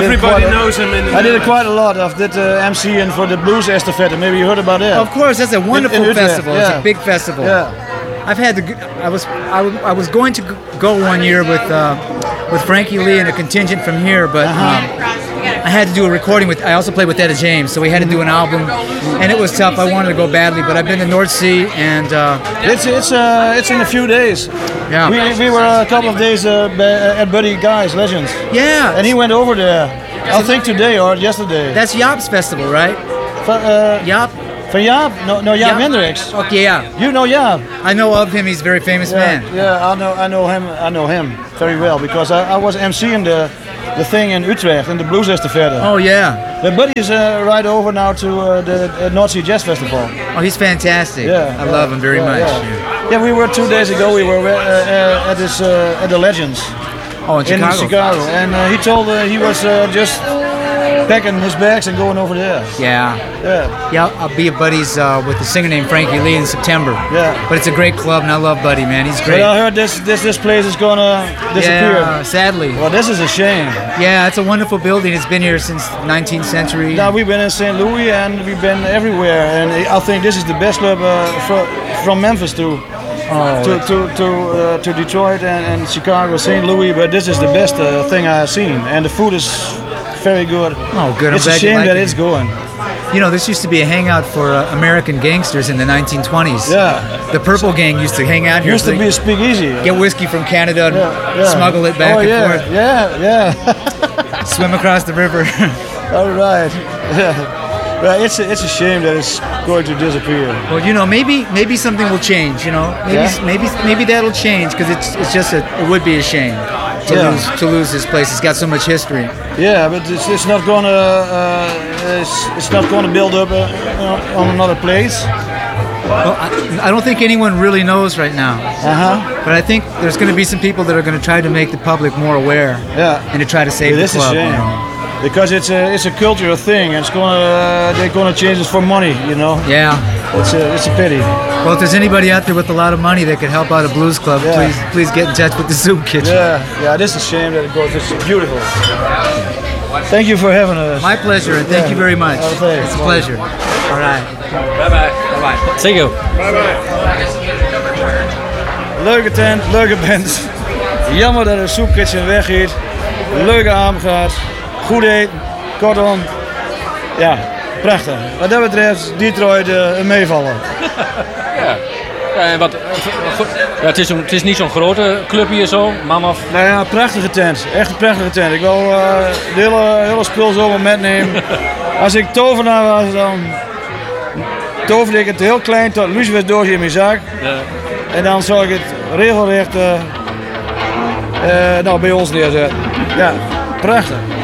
Everybody knows him in the I did it quite a lot. I did MCing for the Blues Estafette. Maybe you heard about that. Of course, that's a wonderful in Utrecht, festival. It's a big festival. Yeah. I've had I was going to go one year with Frankie Lee and a contingent from here, but I had to do a recording I also played with Etta James, so we had to do an album, and it was tough. I wanted to go badly, but I've been to North Sea, and it's in a few days. Yeah. We were a couple of days at Buddy Guy's Legends. Yeah. And he went over there. I think today or yesterday. That's Jaap's festival, right? Jaap. Van Jaap? No, Jaap Hendricks. Okay, yeah. You know Jaap? I know of him. He's a very famous man. Yeah, I know him very well because I was emceeing the thing in Utrecht in the Blues Estafette. Oh yeah. But Buddy is right over now to the North Sea Jazz Festival. Oh, he's fantastic. Yeah, I love him very much. Yeah, we were 2 days ago. We were at the Legends. Oh, in Chicago, and he told he was just packing his bags and going over there. Yeah, I'll be at Buddy's with a singer named Frankie Lee in September. Yeah. But it's a great club, and I love Buddy, man. He's great. But I heard this place is gonna disappear. Yeah, sadly. Well, this is a shame. Yeah, it's a wonderful building. It's been here since the 19th century. Now we've been in St. Louis and we've been everywhere, and I think this is the best club from Memphis to Detroit and Chicago, St. Louis. But this is the best thing I've seen, and the food is very good. Oh, good. It's a shame that it's going. You know, this used to be a hangout for American gangsters in the 1920s. Yeah. The Purple Gang used to hang out here. Used to be a speakeasy. Get whiskey from Canada and smuggle it back and forth. Yeah. Swim across the river. All right. Yeah. Well, it's a shame that it's going to disappear. Well, you know, maybe something will change. You know, maybe that'll change because it's just it would be a shame to lose this place. It's got so much history. Yeah, but it's not gonna build up on another place. Well, I don't think anyone really knows right now. But I think there's going to be some people that are going to try to make the public more aware. Yeah. And to try to save the club. This is a shame. You know? Because it's a cultural thing, and they're gonna change it for money, you know. Yeah. It's a pity. Well, if there's anybody out there with a lot of money that could help out a blues club, please get in touch with the Soup Kitchen. Yeah. This is a shame that it goes. It's beautiful. Thank you for having us. My pleasure, and thank you very much. Okay. It's a pleasure. All right. Bye-bye. See you. Bye-bye. Leuke tent, leuke band. Jammer dat de Soup Kitchen weggaat. Leuke avond gehad. Goed eten. Kortom. Ja, prachtig. Wat dat betreft, Detroit een meevaller. En het is niet zo'n grote club hier zo, mama. Nou ja, prachtige tent. Echt een prachtige tent. Ik wil de hele spul zomaar metnemen. Als ik tovenaar was, dan toverde ik het heel klein tot lucifer doosje in mijn zak. Ja. En dan zou ik het regelrecht bij ons neerzetten. Ja, prachtig.